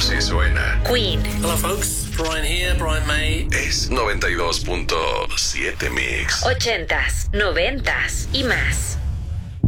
Así suena Queen. Hello folks, Brian here, Brian May. Es 92.7 Mix. 80s, 90s y más.